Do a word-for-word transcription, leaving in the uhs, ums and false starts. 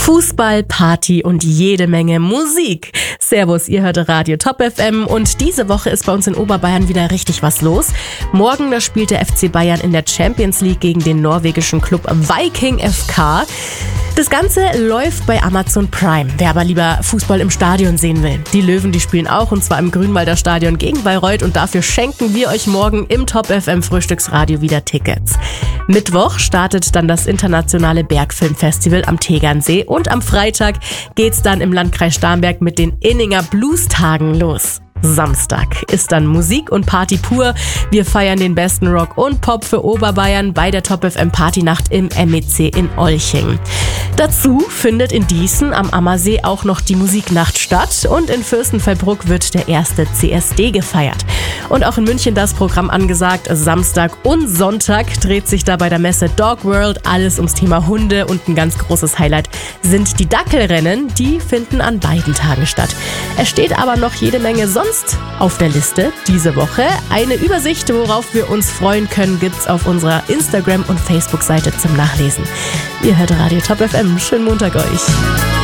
Fußball, Party und jede Menge Musik. Servus, ihr hört Radio Top F M und diese Woche ist bei uns in Oberbayern wieder richtig was los. Morgen da spielt der F C Bayern in der Champions League gegen den norwegischen Club Viking F K. Das Ganze läuft bei Amazon Prime, wer aber lieber Fußball im Stadion sehen will. Die Löwen, die spielen auch und zwar im Grünwalder Stadion gegen Bayreuth und dafür schenken wir euch morgen im Top F M Frühstücksradio wieder Tickets. Mittwoch startet dann das internationale Bergfilmfestival am Tegernsee und am Freitag geht's dann im Landkreis Starnberg mit den Inninger Blues-Tagen los. Samstag ist dann Musik und Party pur. Wir feiern den besten Rock und Pop für Oberbayern bei der Top F M Partynacht im M E C in Olching. Dazu findet in Dießen am Ammersee auch noch die Musiknacht statt und in Fürstenfeldbruck wird der erste C S D gefeiert. Und auch in München das Programm angesagt. Samstag und Sonntag dreht sich da bei der Messe Dog World alles ums Thema Hunde und ein ganz großes Highlight sind die Dackelrennen. Die finden an beiden Tagen statt. Es steht aber noch jede Menge sonst auf der Liste diese Woche. Eine Übersicht, worauf wir uns freuen können, gibt's auf unserer Instagram- und Facebook-Seite zum Nachlesen. Ihr hört Radio Top F M. Schönen Montag euch.